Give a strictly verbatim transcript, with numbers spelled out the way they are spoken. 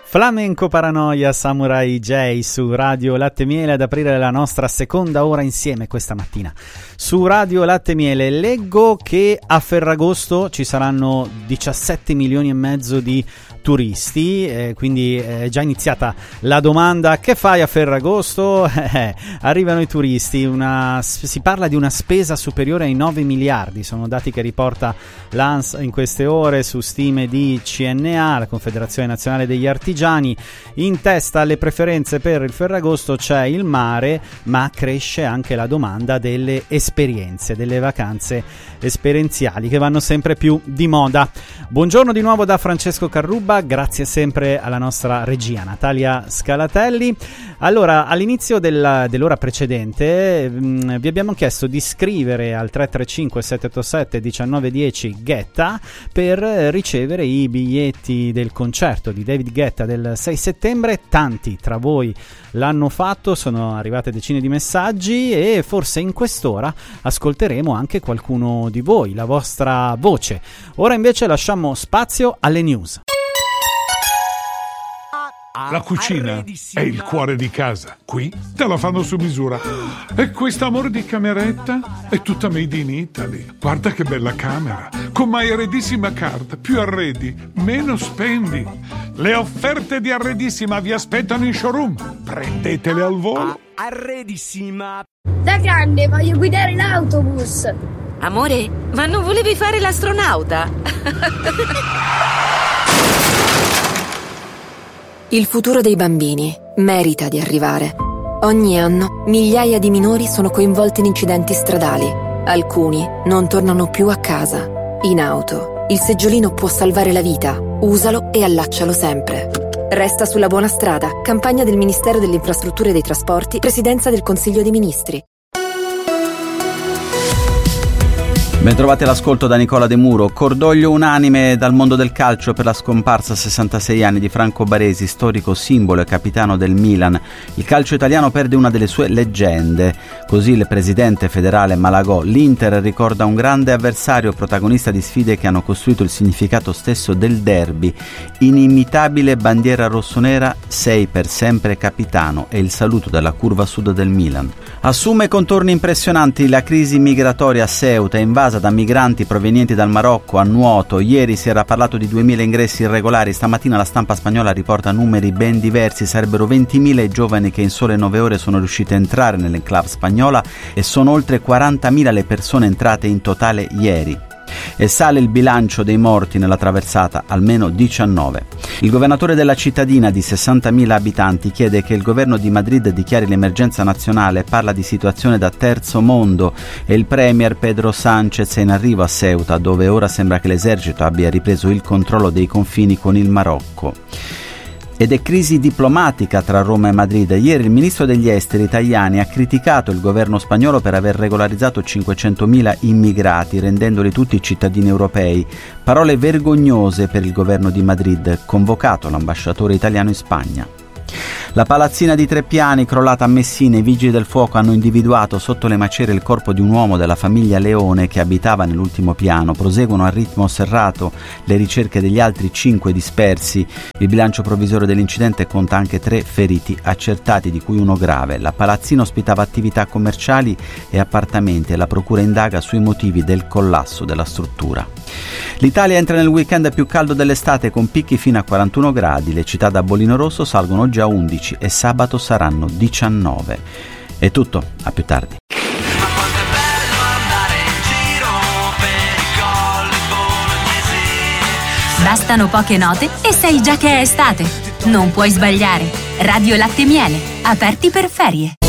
Flamenco Paranoia, Samurai J su Radio Latte Miele ad aprire la nostra seconda ora insieme questa mattina. Su Radio Latte Miele leggo che a Ferragosto ci saranno diciassette milioni e mezzo di turisti, eh, quindi è già iniziata la domanda: che fai a Ferragosto? Eh, arrivano i turisti, una, si parla di una spesa superiore ai nove miliardi, sono dati che riporta l'A N S in queste ore su stime di C N A, la Confederazione Nazionale degli Artigiani. In testa alle preferenze per il Ferragosto c'è il mare, ma cresce anche la domanda delle esperienze, delle vacanze esperienziali che vanno sempre più di moda. Buongiorno di nuovo da Francesco Carrubba, grazie sempre alla nostra regia Natalia Scalatelli. Allora, all'inizio della, dell'ora precedente mh, vi abbiamo chiesto di scrivere al tre tre cinque sette otto sette uno nove uno zero Guetta per ricevere i biglietti del concerto di David Guetta del sei settembre. Tanti tra voi l'hanno fatto, sono arrivate decine di messaggi e forse in quest'ora ascolteremo anche qualcuno di voi, la vostra voce. Ora invece lasciamo spazio alle news. La cucina è il cuore di casa. Qui te la fanno su misura. E quest'amore di cameretta è tutta made in Italy. Guarda che bella camera. Con My Arredissima Card. Più arredi, meno spendi. Le offerte di Arredissima vi aspettano in showroom. Prendetele al volo. Arredissima. Da grande voglio guidare l'autobus. Amore, ma non volevi fare l'astronauta? Il futuro dei bambini merita di arrivare. Ogni anno migliaia di minori sono coinvolti in incidenti stradali. Alcuni non tornano più a casa. In auto, il seggiolino può salvare la vita. Usalo e allaccialo sempre. Resta sulla buona strada. Campagna del Ministero delle Infrastrutture e dei Trasporti, Presidenza del Consiglio dei Ministri. Bentrovati all'ascolto da Nicola De Muro. Cordoglio unanime dal mondo del calcio per la scomparsa a sessantasei anni di Franco Baresi, storico simbolo e capitano del Milan. Il calcio italiano perde una delle sue leggende. Così il presidente federale Malagò: l'Inter ricorda un grande avversario, protagonista di sfide che hanno costruito il significato stesso del derby. Inimitabile bandiera rossonera, sei per sempre capitano, è il saluto dalla curva sud del Milan. Assume contorni impressionanti la crisi migratoria a Ceuta, invasa da migranti provenienti dal Marocco a nuoto. Ieri si era parlato di duemila ingressi irregolari, stamattina la stampa spagnola riporta numeri ben diversi. Sarebbero ventimila i giovani che in sole nove ore sono riusciti a entrare nell'enclave spagnola e sono oltre quarantamila le persone entrate in totale ieri. E sale il bilancio dei morti nella traversata, almeno diciannove. Il governatore della cittadina di sessantamila abitanti chiede che il governo di Madrid dichiari l'emergenza nazionale, parla di situazione da terzo mondo, e il premier Pedro Sánchez è in arrivo a Ceuta, dove ora sembra che l'esercito abbia ripreso il controllo dei confini con il Marocco. Ed è crisi diplomatica tra Roma e Madrid. Ieri il ministro degli esteri italiani ha criticato il governo spagnolo per aver regolarizzato cinquecentomila immigrati, rendendoli tutti cittadini europei. Parole vergognose per il governo di Madrid, convocato l'ambasciatore italiano in Spagna. La palazzina di tre piani crollata a Messina, i vigili del fuoco hanno individuato sotto le macerie il corpo di un uomo della famiglia Leone che abitava nell'ultimo piano. Proseguono a ritmo serrato le ricerche degli altri cinque dispersi. Il bilancio provvisorio dell'incidente conta anche tre feriti accertati, di cui uno grave. La palazzina ospitava attività commerciali e appartamenti e la procura indaga sui motivi del collasso della struttura. L'Italia entra nel weekend più caldo dell'estate con picchi fino a quarantuno gradi. Le città da bollino rosso salgono oggi a undici e sabato saranno diciannove. È tutto, a più tardi. Bastano poche note e sai già che è estate. Non puoi sbagliare. Radio Latte Miele, aperti per ferie.